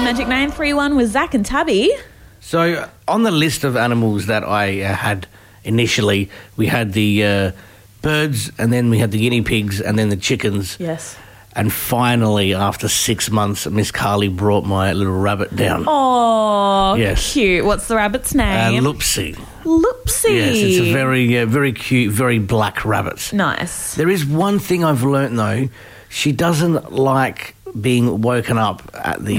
Magic 931 with Zach and Tabby. So on the list of animals that I had initially, we had the birds, and then we had the guinea pigs, and then the chickens. Yes. And finally, after 6 months, Miss Carly brought my little rabbit down. Oh, yes. Cute. What's the rabbit's name? Loopsy. Loopsy. Yes, it's a very cute, very black rabbit. Nice. There is one thing I've learnt, though. She doesn't like being woken up at the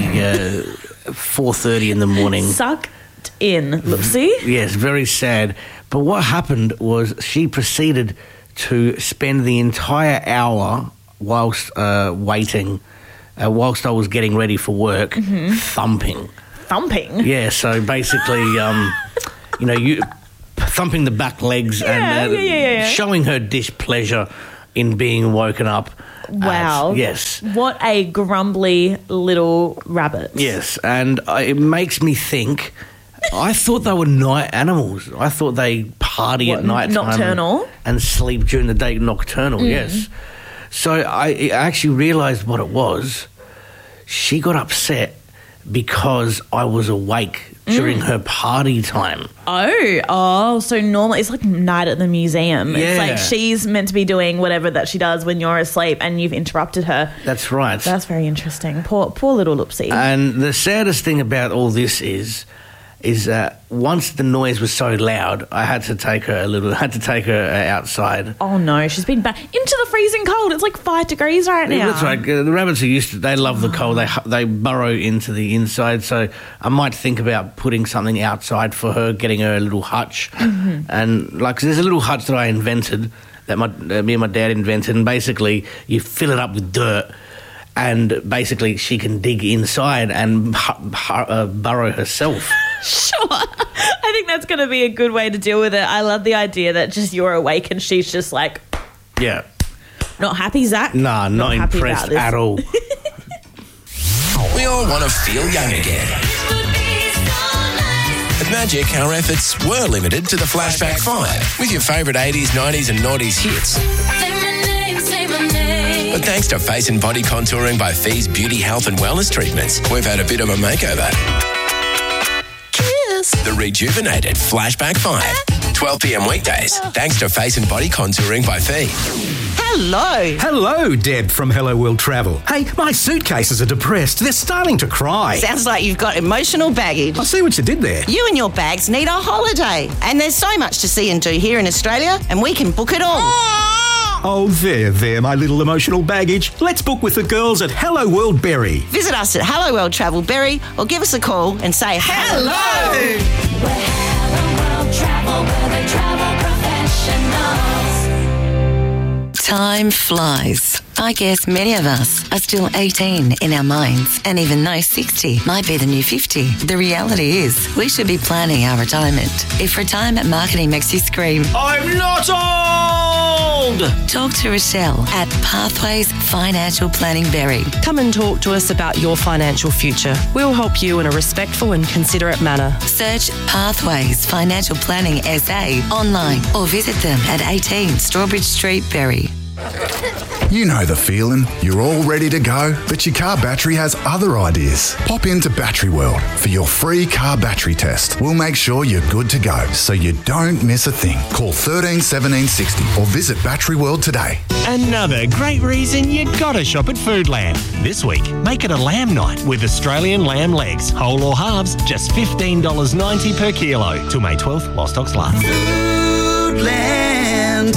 4:30 in the morning. Sucked in, Loopsy. Yes, very sad. But what happened was she proceeded to spend the entire hour whilst waiting, whilst I was getting ready for work, thumping. Thumping? Yeah, so basically, you thumping the back legs and showing her displeasure in being woken up. Wow. Yes. What a grumbly little rabbit. Yes, and it makes me think, I thought they were night animals. I thought they party at night time. Nocturnal? And sleep during the day, nocturnal, yes. So I actually realised what it was. She got upset because I was awake during her party time. Oh, so normally it's like night at the museum. Yeah. It's like she's meant to be doing whatever that she does when you're asleep and you've interrupted her. That's right. That's very interesting. Poor little Loopsy. And the saddest thing about all this is that once the noise was so loud, I had to take her outside. Oh no, she's been back into the freezing cold. It's like 5 degrees right now. That's right. The rabbits are used to. They love the cold. They burrow into the inside. So I might think about putting something outside for her, getting her a little hutch, and there's a little hutch that I invented that me and my dad invented, and basically you fill it up with dirt. And basically, she can dig inside and burrow herself. Sure. I think that's going to be a good way to deal with it. I love the idea that just you're awake and she's just like... Yeah. Not happy, Zach? Nah, not impressed at all. We all want to feel young again. At Magic, our efforts were limited to the Flashback 5 with your favourite 80s, 90s and noughties hits. But thanks to face and body contouring by Fee's Beauty, Health and Wellness treatments, we've had a bit of a makeover. Kiss. The rejuvenated Flashback 5. 12 p.m. weekdays, thanks to face and body contouring by Fee. Hello. Hello, Deb from Hello World Travel. Hey, my suitcases are depressed. They're starting to cry. Sounds like you've got emotional baggage. I see what you did there. You and your bags need a holiday. And there's so much to see and do here in Australia, and we can book it all. Oh, there, my little emotional baggage. Let's book with the girls at Hello World Berry. Visit us at Hello World Travel Berry or give us a call and say hello. We're Hello World Travel, where they travel professionals. Time flies. I guess many of us are still 18 in our minds, and even though 60 might be the new 50, the reality is we should be planning our retirement. If retirement marketing makes you scream, I'm not old! Talk to Rochelle at Pathways Financial Planning Berry. Come and talk to us about your financial future. We'll help you in a respectful and considerate manner. Search Pathways Financial Planning SA online or visit them at 18 Strawbridge Street, Berry. You know the feeling. You're all ready to go, but your car battery has other ideas. Pop into Battery World for your free car battery test. We'll make sure you're good to go, so you don't miss a thing. Call 13 17 60 or visit Battery World today. Another great reason you gotta shop at Foodland. This week, make it a lamb night with Australian lamb legs, whole or halves, just $15.90 per kilo till May 12th while stocks last. Foodland.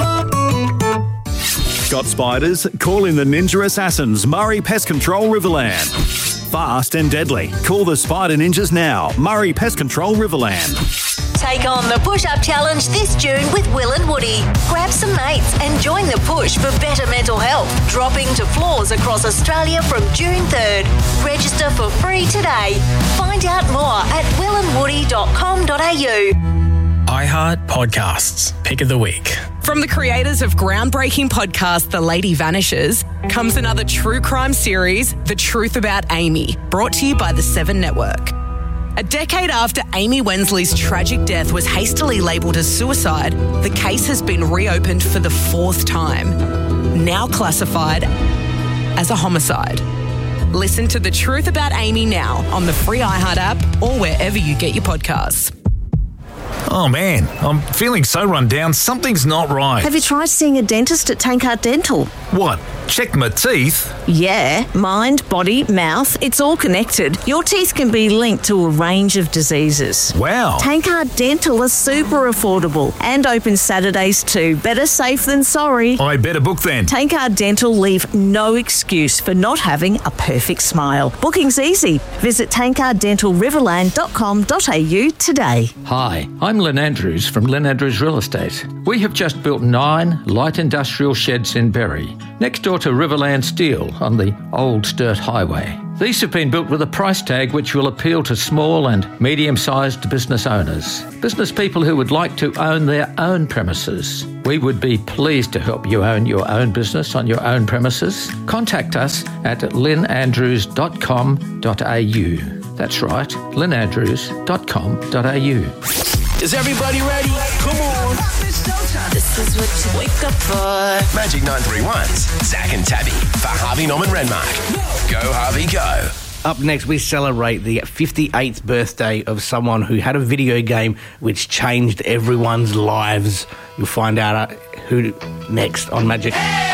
Got spiders? Call in the Ninja Assassins, Murray Pest Control Riverland. Fast and deadly. Call the Spider Ninjas now. Murray Pest Control Riverland. Take on the push-up challenge this June with Will and Woody. Grab some mates and join the push for better mental health. Dropping to floors across Australia from June 3rd. Register for free today. Find out more at willandwoody.com.au. iHeart Podcasts. Pick of the week. From the creators of groundbreaking podcast The Lady Vanishes comes another true crime series, The Truth About Amy, brought to you by the Seven Network. A decade after Amy Wensley's tragic death was hastily labelled as suicide, the case has been reopened for the 4th time, now classified as a homicide. Listen to The Truth About Amy now on the free iHeart app or wherever you get your podcasts. Oh man, I'm feeling so run down, something's not right. Have you tried seeing a dentist at Tankard Dental? What? Check my teeth? Yeah, mind, body, mouth, it's all connected. Your teeth can be linked to a range of diseases. Wow. Tankard Dental is super affordable and open Saturdays too. Better safe than sorry. I better book then. Tankard Dental leave no excuse for not having a perfect smile. Booking's easy. Visit tankarddentalriverland.com.au today. Hi, I'm Lynn Andrews from Lynn Andrews Real Estate. We have just built 9 light industrial sheds in Berry, next door to Riverland Steel on the Old Sturt Highway. These have been built with a price tag which will appeal to small and medium-sized business owners, business people who would like to own their own premises. We would be pleased to help you own your own business on your own premises. Contact us at lynnandrews.com.au. That's right, lynnandrews.com.au. Is everybody ready? Come on. This is what you wake up for. Magic 931's Zach and Tabby for Harvey Norman Renmark. Go, Harvey, go. Up next, we celebrate the 58th birthday of someone who had a video game which changed everyone's lives. You'll find out who next on Magic.